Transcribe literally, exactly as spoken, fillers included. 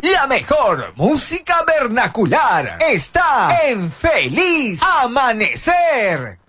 La mejor música vernacular está en Feliz Amanecer.